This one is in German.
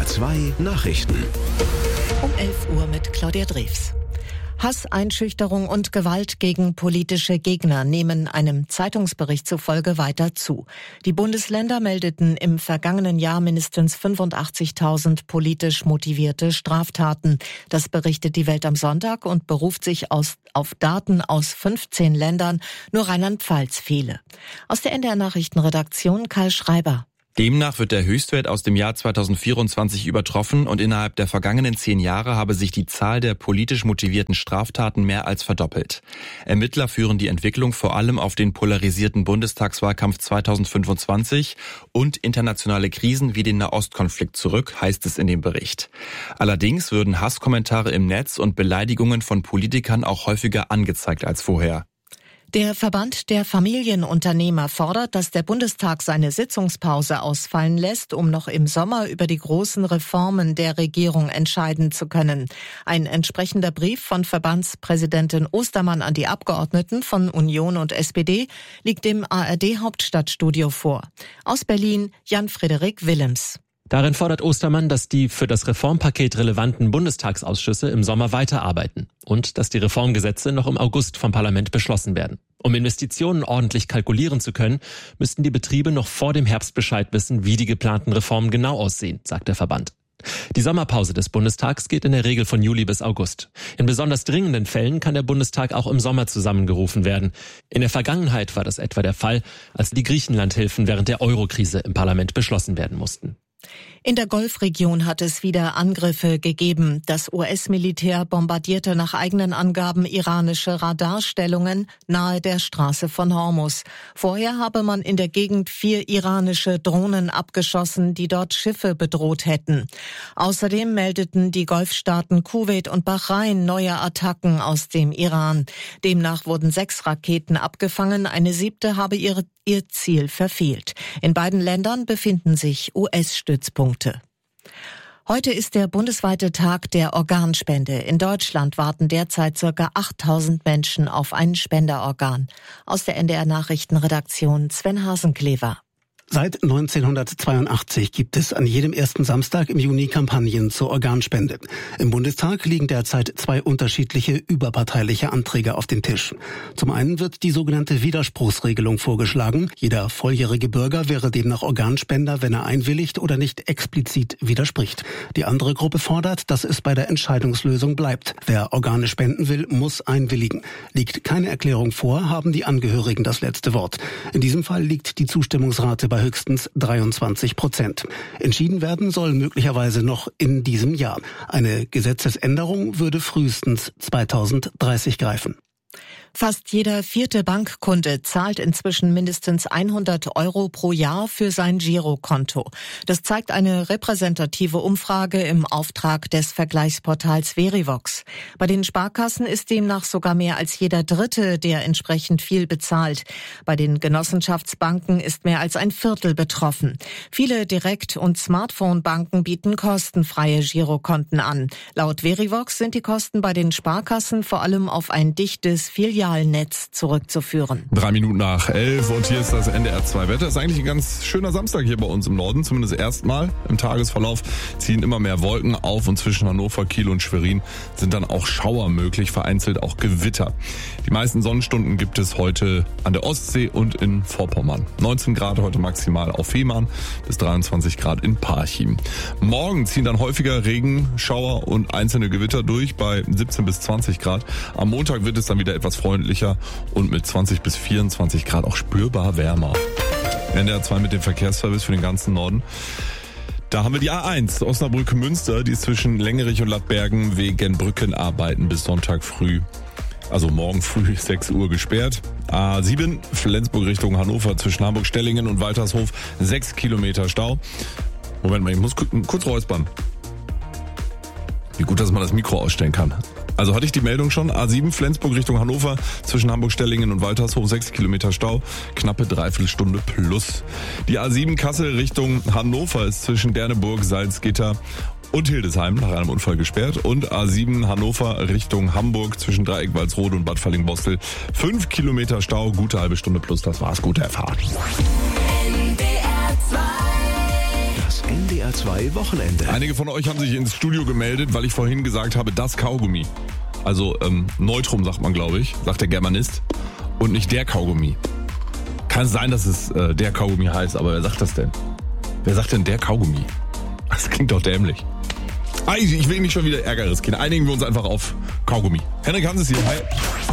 2 Nachrichten. Um 11 Uhr mit Claudia Drews. Hass, Einschüchterung und Gewalt gegen politische Gegner nehmen einem Zeitungsbericht zufolge weiter zu. Die Bundesländer meldeten im vergangenen Jahr mindestens 85.000 politisch motivierte Straftaten. Das berichtet die Welt am Sonntag und beruft sich auf Daten aus 15 Ländern. Nur Rheinland-Pfalz fehle. Aus der NDR Nachrichtenredaktion Karl Schreiber. Demnach wird der Höchstwert aus dem Jahr 2024 übertroffen und innerhalb der vergangenen 10 Jahre habe sich die Zahl der politisch motivierten Straftaten mehr als verdoppelt. Ermittler führen die Entwicklung vor allem auf den polarisierten Bundestagswahlkampf 2025 und internationale Krisen wie den Nahostkonflikt zurück, heißt es in dem Bericht. Allerdings würden Hasskommentare im Netz und Beleidigungen von Politikern auch häufiger angezeigt als vorher. Der Verband der Familienunternehmer fordert, dass der Bundestag seine Sitzungspause ausfallen lässt, um noch im Sommer über die großen Reformen der Regierung entscheiden zu können. Ein entsprechender Brief von Verbandspräsidentin Ostermann an die Abgeordneten von Union und SPD liegt im ARD-Hauptstadtstudio vor. Aus Berlin Jan-Frederik Willems. Darin fordert Ostermann, dass die für das Reformpaket relevanten Bundestagsausschüsse im Sommer weiterarbeiten und dass die Reformgesetze noch im August vom Parlament beschlossen werden. Um Investitionen ordentlich kalkulieren zu können, müssten die Betriebe noch vor dem Herbst Bescheid wissen, wie die geplanten Reformen genau aussehen, sagt der Verband. Die Sommerpause des Bundestags geht in der Regel von Juli bis August. In besonders dringenden Fällen kann der Bundestag auch im Sommer zusammengerufen werden. In der Vergangenheit war das etwa der Fall, als die Griechenlandhilfen während der Eurokrise im Parlament beschlossen werden mussten. In der Golfregion hat es wieder Angriffe gegeben. Das US-Militär bombardierte nach eigenen Angaben iranische Radarstellungen nahe der Straße von Hormuz. Vorher habe man in der Gegend 4 iranische Drohnen abgeschossen, die dort Schiffe bedroht hätten. Außerdem meldeten die Golfstaaten Kuwait und Bahrain neue Attacken aus dem Iran. Demnach wurden 6 Raketen abgefangen, eine 7. habe ihr Ziel verfehlt. In beiden Ländern befinden sich US-Stützpunkte. Heute ist der bundesweite Tag der Organspende. In Deutschland warten derzeit ca. 8.000 Menschen auf ein Spenderorgan. Aus der NDR Nachrichtenredaktion Sven Hasenklever. Seit 1982 gibt es an jedem ersten Samstag im Juni Kampagnen zur Organspende. Im Bundestag liegen derzeit 2 unterschiedliche überparteiliche Anträge auf dem Tisch. Zum einen wird die sogenannte Widerspruchsregelung vorgeschlagen. Jeder volljährige Bürger wäre demnach Organspender, wenn er einwilligt oder nicht explizit widerspricht. Die andere Gruppe fordert, dass es bei der Entscheidungslösung bleibt. Wer Organe spenden will, muss einwilligen. Liegt keine Erklärung vor, haben die Angehörigen das letzte Wort. In diesem Fall liegt die Zustimmungsrate bei höchstens 23%. Entschieden werden soll möglicherweise noch in diesem Jahr. Eine Gesetzesänderung würde frühestens 2030 greifen. Fast jeder 4. Bankkunde zahlt inzwischen mindestens 100 € pro Jahr für sein Girokonto. Das zeigt eine repräsentative Umfrage im Auftrag des Vergleichsportals Verivox. Bei den Sparkassen ist demnach sogar mehr als jeder Dritte, der entsprechend viel bezahlt. Bei den Genossenschaftsbanken ist mehr als ein Viertel betroffen. Viele Direkt- und Smartphone-Banken bieten kostenfreie Girokonten an. Laut Verivox sind die Kosten bei den Sparkassen vor allem auf ein dichtes Filialnetz zurückzuführen. 3 Minuten nach 11 und hier ist das NDR 2 Wetter. Ist eigentlich ein ganz schöner Samstag hier bei uns im Norden, zumindest erstmal. Im Tagesverlauf ziehen immer mehr Wolken auf und zwischen Hannover, Kiel und Schwerin sind dann auch Schauer möglich, vereinzelt auch Gewitter. Die meisten Sonnenstunden gibt es heute an der Ostsee und in Vorpommern. 19 Grad heute maximal auf Fehmarn, bis 23 Grad in Parchim. Morgen ziehen dann häufiger Regen, Schauer und einzelne Gewitter durch bei 17 bis 20 Grad. Am Montag wird es dann wieder etwas freundlicher und mit 20 bis 24 Grad auch spürbar wärmer. NDR 2 mit dem Verkehrsservice für den ganzen Norden. Da haben wir die A1 Osnabrück-Münster, die ist zwischen Längerich und Lattbergen wegen Brückenarbeiten bis Sonntag früh, also morgen früh 6 Uhr gesperrt. A7 Flensburg Richtung Hannover zwischen Hamburg-Stellingen und Waltershof 6 Kilometer Stau. Moment mal, ich muss kurz räuspern. Wie gut, dass man das Mikro ausstellen kann. Also hatte ich die Meldung schon, A7 Flensburg Richtung Hannover, zwischen Hamburg-Stellingen und Waltershof 6 Kilometer Stau, knappe Dreiviertelstunde plus. Die A7 Kassel Richtung Hannover ist zwischen Derneburg, Salzgitter und Hildesheim nach einem Unfall gesperrt und A7 Hannover Richtung Hamburg zwischen Dreieck Walsrode und Bad Falling-Bostel 5 Kilometer Stau, gute halbe Stunde plus, das war's, gute Erfahrt. Das NDR 102 Wochenende. Einige von euch haben sich ins Studio gemeldet, weil ich vorhin gesagt habe, das Kaugummi. Also Neutrum sagt man, glaube ich, sagt der Germanist. Und nicht der Kaugummi. Kann sein, dass es der Kaugummi heißt, aber wer sagt das denn? Wer sagt denn der Kaugummi? Das klingt doch dämlich. Ich will nicht schon wieder Ärger riskieren. Einigen wir uns einfach auf Kaugummi. Henrik Hans ist hier. Hi.